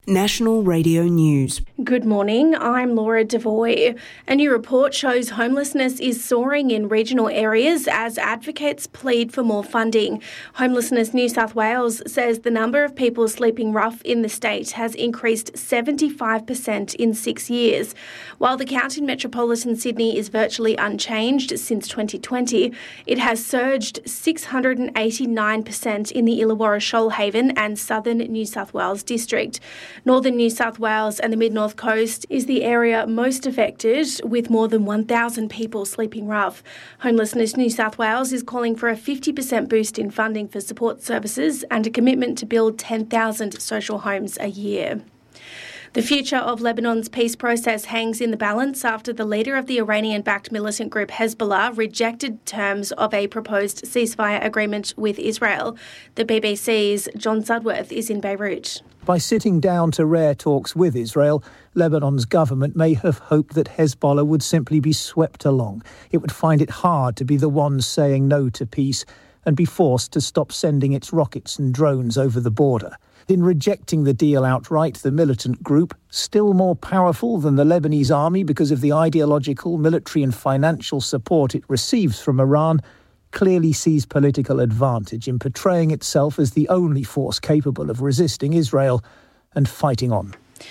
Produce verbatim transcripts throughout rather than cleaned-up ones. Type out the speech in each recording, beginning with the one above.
National Radio News. Good morning, I'm Laura Devoy. A new report shows homelessness is soaring in regional areas as advocates plead for more funding. Homelessness New South Wales says the number of people sleeping rough in the state has increased seventy-five percent in six years. While the count in metropolitan Sydney is virtually unchanged since twenty twenty, it has surged six hundred eighty-nine percent in the Illawarra Shoalhaven and southern New South Wales district. Northern New South Wales and the Mid-North Coast is the area most affected, with more than one thousand people sleeping rough. Homelessness New South Wales is calling for a fifty percent boost in funding for support services and a commitment to build ten thousand social homes a year. The future of Lebanon's peace process hangs in the balance after the leader of the Iranian-backed militant group Hezbollah rejected terms of a proposed ceasefire agreement with Israel. The B B C's John Sudworth is in Beirut. By sitting down to rare talks with Israel, Lebanon's government may have hoped that Hezbollah would simply be swept along. It would find it hard to be the one saying no to peace and be forced to stop sending its rockets and drones over the border. In rejecting the deal outright, the militant group, still more powerful than the Lebanese army because of the ideological, military and financial support it receives from Iran, clearly sees political advantage in portraying itself as the only force capable of resisting Israel and fighting on.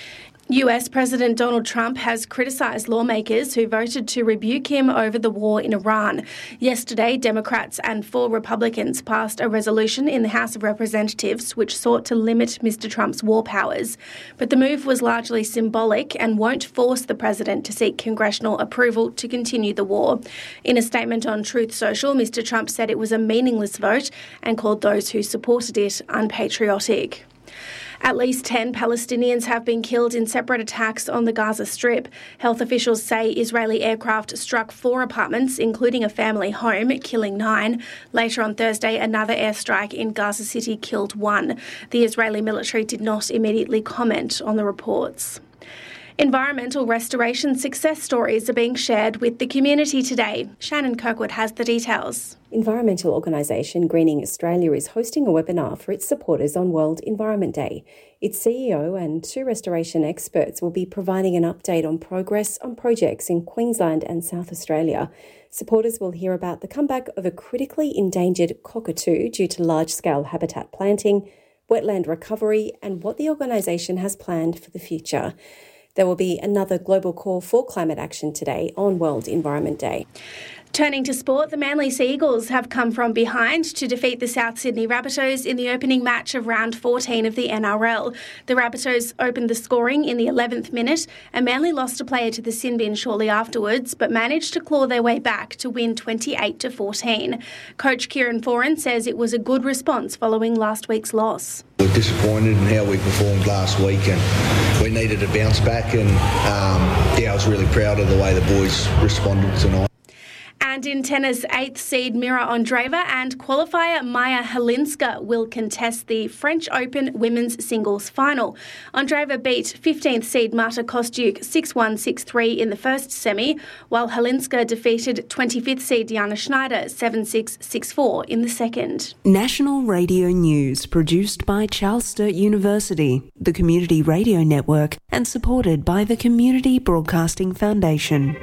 U S President Donald Trump has criticised lawmakers who voted to rebuke him over the war in Iran. Yesterday, Democrats and four Republicans passed a resolution in the House of Representatives which sought to limit Mister Trump's war powers. But the move was largely symbolic and won't force the president to seek congressional approval to continue the war. In a statement on Truth Social, Mister Trump said it was a meaningless vote and called those who supported it unpatriotic. At least ten Palestinians have been killed in separate attacks on the Gaza Strip. Health officials say Israeli aircraft struck four apartments, including a family home, killing nine. Later on Thursday, another airstrike in Gaza City killed one. The Israeli military did not immediately comment on the reports. Environmental restoration success stories are being shared with the community today. Shannon Kirkwood has the details. Environmental organisation Greening Australia is hosting a webinar for its supporters on World Environment Day. Its C E O and two restoration experts will be providing an update on progress on projects in Queensland and South Australia. Supporters will hear about the comeback of a critically endangered cockatoo due to large-scale habitat planting, wetland recovery, and what the organisation has planned for the future. There will be another global call for climate action today on World Environment Day. Turning to sport, the Manly Sea Eagles have come from behind to defeat the South Sydney Rabbitohs in the opening match of round fourteen of the N R L. The Rabbitohs opened the scoring in the eleventh minute and Manly lost a player to the sin bin shortly afterwards, but managed to claw their way back to win twenty-eight to fourteen. Coach Kieran Foran says it was a good response following last week's loss. We're disappointed in how we performed last week and we needed to bounce back and um, yeah, I was really proud of the way the boys responded tonight. And in tennis, eighth seed Mira Andreeva and qualifier Maya Halinska will contest the French Open women's singles final. Andreeva beat fifteenth seed Marta Kostyuk six one six three in the first semi, while Halinska defeated twenty-fifth seed Diana Schneider seven six six four in the second. National Radio News, produced by Charles Sturt University, the Community Radio Network, and supported by the Community Broadcasting Foundation.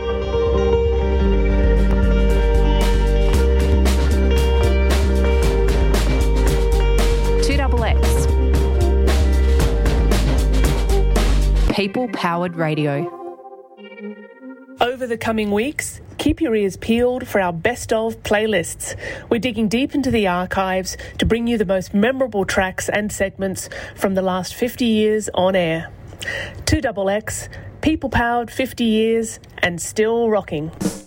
People-powered radio. Over the coming weeks, keep your ears peeled for our best of playlists. We're digging deep into the archives to bring you the most memorable tracks and segments from the last fifty years on air. two X X, people-powered fifty years and still rocking.